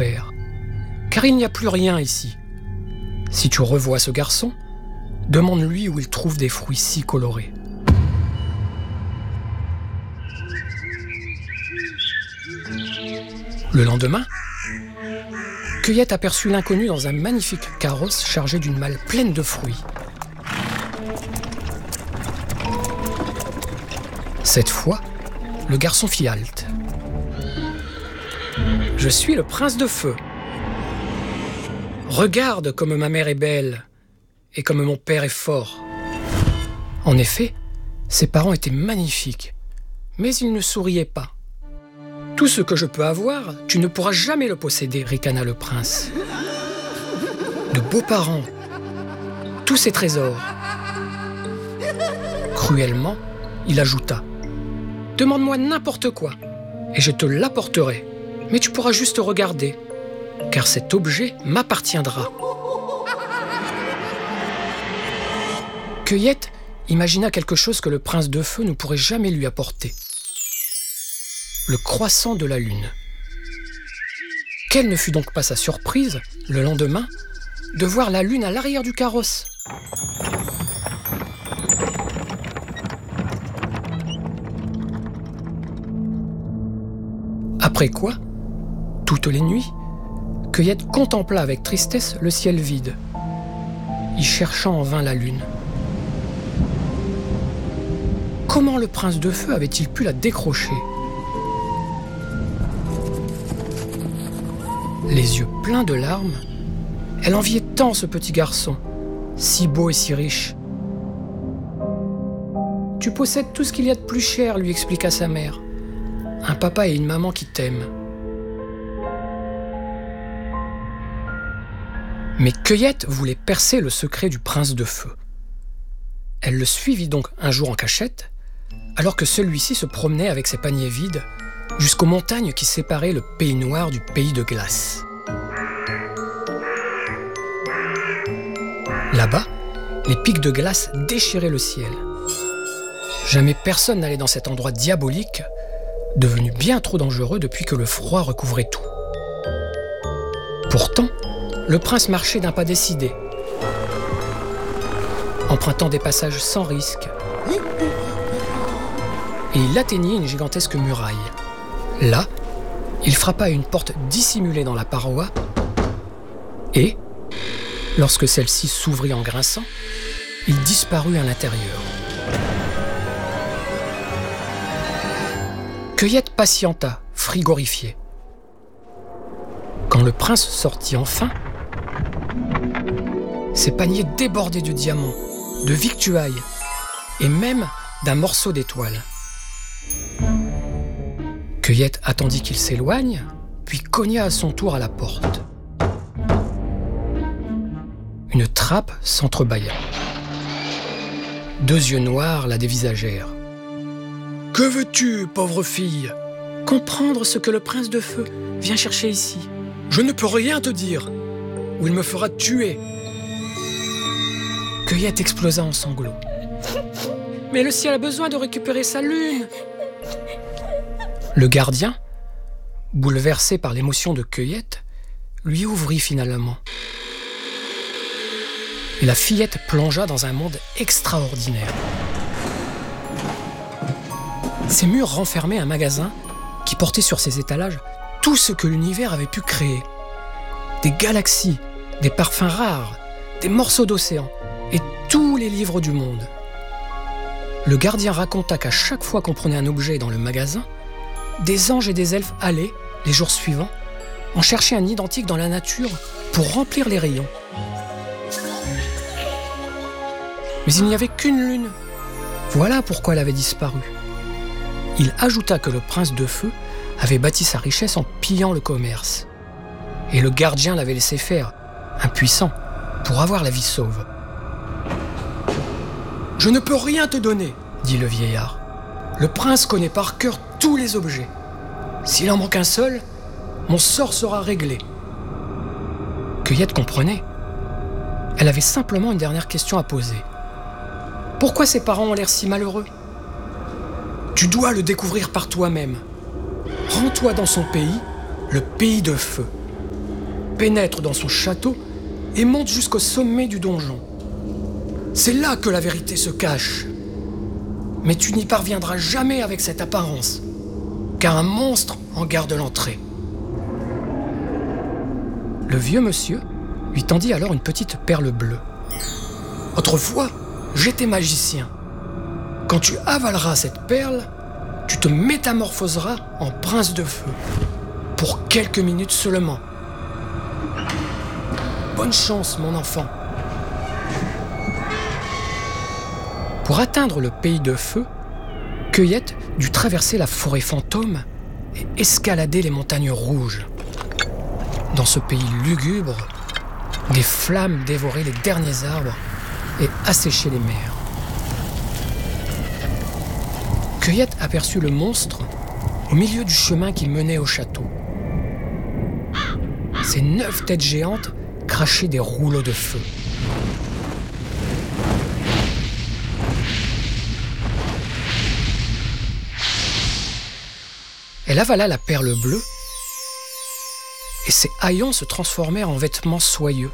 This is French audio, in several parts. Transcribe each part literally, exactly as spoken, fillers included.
père. Car il n'y a plus rien ici. Si tu revois ce garçon, demande-lui où il trouve des fruits si colorés. Le lendemain, Cueillette aperçut l'inconnu dans un magnifique carrosse chargé d'une malle pleine de fruits. Cette fois, le garçon fit halte. « Je suis le prince de feu. Regarde comme ma mère est belle et comme mon père est fort. » En effet, ses parents étaient magnifiques, mais ils ne souriaient pas. « Tout ce que je peux avoir, tu ne pourras jamais le posséder, » ricana le prince. « De beaux parents, tous ces trésors. » Cruellement, il ajouta. « Demande-moi n'importe quoi, et je te l'apporterai. Mais tu pourras juste regarder, car cet objet m'appartiendra. » Cueillette imagina quelque chose que le prince de feu ne pourrait jamais lui apporter. Le croissant de la lune. Quelle ne fut donc pas sa surprise, le lendemain, de voir la lune à l'arrière du carrosse. Après quoi, toutes les nuits, Cueillette contempla avec tristesse le ciel vide, y cherchant en vain la lune. Comment le prince de feu avait-il pu la décrocher ? Les yeux pleins de larmes, elle enviait tant ce petit garçon, si beau et si riche. « Tu possèdes tout ce qu'il y a de plus cher, » lui expliqua sa mère. « Un papa et une maman qui t'aiment. » Mais Cueillette voulait percer le secret du prince de feu. Elle le suivit donc un jour en cachette, alors que celui-ci se promenait avec ses paniers vides jusqu'aux montagnes qui séparaient le pays noir du pays de glace. Là-bas, les pics de glace déchiraient le ciel. Jamais personne n'allait dans cet endroit diabolique, devenu bien trop dangereux depuis que le froid recouvrait tout. Pourtant, le prince marchait d'un pas décidé, empruntant des passages sans risque, et il atteignit une gigantesque muraille. Là, il frappa à une porte dissimulée dans la paroi, et, lorsque celle-ci s'ouvrit en grinçant, il disparut à l'intérieur. Cueillette patienta, frigorifiée. Quand le prince sortit enfin, ses paniers débordaient de diamants, de victuailles et même d'un morceau d'étoile. Cueillette attendit qu'il s'éloigne, puis cogna à son tour à la porte. Une trappe s'entrebâilla. Deux yeux noirs la dévisagèrent. « Que veux-tu, pauvre fille ? » ?»« Comprendre ce que le prince de feu vient chercher ici. »« Je ne peux rien te dire, ou il me fera tuer. » Cueillette explosa en sanglots. « Mais le ciel a besoin de récupérer sa lune !» Le gardien, bouleversé par l'émotion de Cueillette, lui ouvrit finalement. Et la fillette plongea dans un monde extraordinaire. Ces murs renfermaient un magasin qui portait sur ses étalages tout ce que l'univers avait pu créer. Des galaxies, des parfums rares, des morceaux d'océan et tous les livres du monde. Le gardien raconta qu'à chaque fois qu'on prenait un objet dans le magasin, des anges et des elfes allaient, les jours suivants, en chercher un identique dans la nature pour remplir les rayons. Mais il n'y avait qu'une lune. Voilà pourquoi elle avait disparu. Il ajouta que le prince de feu avait bâti sa richesse en pillant le commerce. Et le gardien l'avait laissé faire, impuissant, pour avoir la vie sauve. « Je ne peux rien te donner, » dit le vieillard. « Le prince connaît par cœur tous les objets. S'il en manque un seul, mon sort sera réglé. » Cueillette comprenait. Elle avait simplement une dernière question à poser. Pourquoi ses parents ont l'air si malheureux ? Tu dois le découvrir par toi-même. Rends-toi dans son pays, le pays de feu. pénètre dans son château et monte jusqu'au sommet du donjon. C'est là que la vérité se cache. Mais tu n'y parviendras jamais avec cette apparence, car un monstre en garde l'entrée. Le vieux monsieur lui tendit alors une petite perle bleue. « Autrefois, j'étais magicien. Quand tu avaleras cette perle, tu te métamorphoseras en prince de feu, pour quelques minutes seulement. Bonne chance, mon enfant. » Pour atteindre le pays de feu, Cueillette dut traverser la forêt fantôme et escalader les montagnes rouges. Dans ce pays lugubre, des flammes dévoraient les derniers arbres et asséchaient les mers. Cueillette aperçut le monstre au milieu du chemin qui menait au château. Ses neuf têtes géantes crachaient des rouleaux de feu. Elle avala la perle bleue et ses haillons se transformèrent en vêtements soyeux.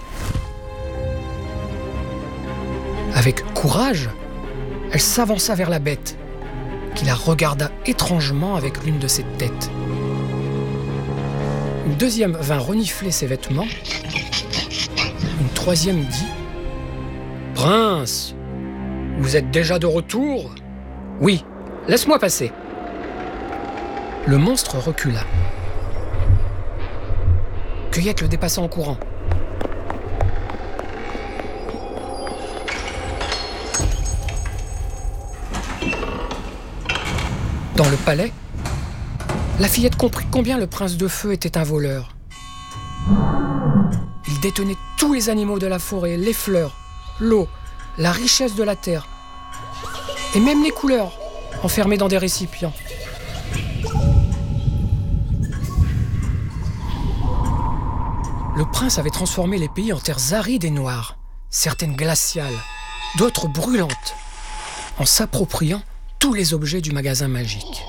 Avec courage, elle s'avança vers la bête, qui la regarda étrangement avec l'une de ses têtes. Une deuxième vint renifler ses vêtements. Une troisième dit « Prince, vous êtes déjà de retour ? Oui, laisse-moi passer. » Le monstre recula. Cueillette le dépassa en courant. Dans le palais, la fillette comprit combien le prince de feu était un voleur. Il détenait tous les animaux de la forêt, les fleurs, l'eau, la richesse de la terre, et même les couleurs, enfermées dans des récipients. Le prince avait transformé les pays en terres arides et noires, certaines glaciales, d'autres brûlantes, en s'appropriant tous les objets du magasin magique.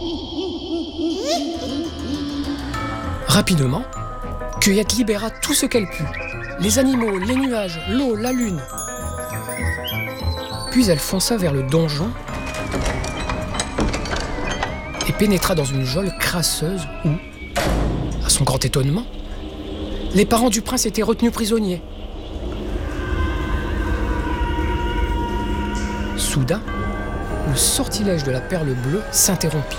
Rapidement, Cueillette libéra tout ce qu'elle put, les animaux, les nuages, l'eau, la lune. Puis elle fonça vers le donjon et pénétra dans une geôle crasseuse où, à son grand étonnement, les parents du prince étaient retenus prisonniers. Soudain, le sortilège de la perle bleue s'interrompit.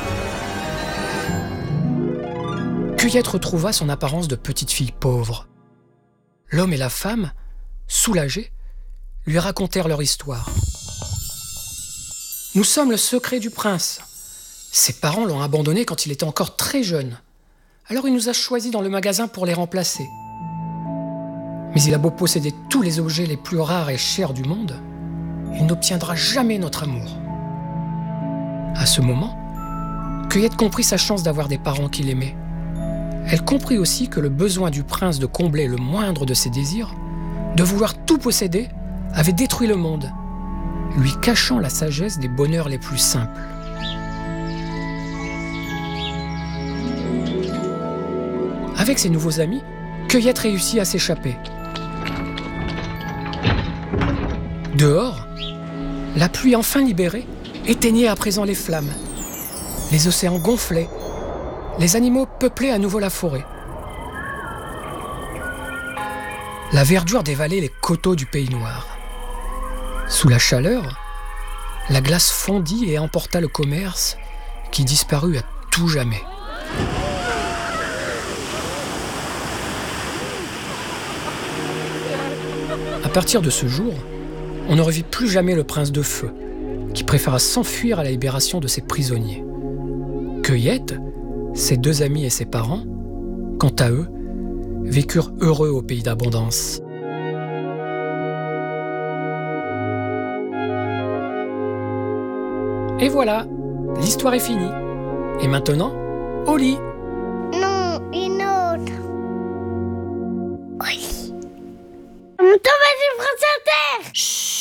Cueillette retrouva son apparence de petite fille pauvre. L'homme et la femme, soulagés, lui racontèrent leur histoire. « Nous sommes le secret du prince. Ses parents l'ont abandonné quand il était encore très jeune. Alors il nous a choisis dans le magasin pour les remplacer. Mais il a beau posséder tous les objets les plus rares et chers du monde, il n'obtiendra jamais notre amour. » À ce moment, Cueillette comprit sa chance d'avoir des parents qui l'aimaient. Elle comprit aussi que le besoin du prince de combler le moindre de ses désirs, de vouloir tout posséder, avait détruit le monde, lui cachant la sagesse des bonheurs les plus simples. Avec ses nouveaux amis, Cueillette réussit à s'échapper. Dehors, la pluie enfin libérée éteignait à présent les flammes. Les océans gonflaient. Les animaux peuplaient à nouveau la forêt. La verdure dévalait les coteaux du pays noir. Sous la chaleur, la glace fondit et emporta le commerce qui disparut à tout jamais. À partir de ce jour, on ne revit plus jamais le prince de feu, qui préféra s'enfuir à la libération de ses prisonniers. Cueillette, ses deux amis et ses parents, quant à eux, vécurent heureux au pays d'abondance. Et voilà, l'histoire est finie. Et maintenant, au lit. Non, une autre. Oui. On tombe sur France Inter. Chut.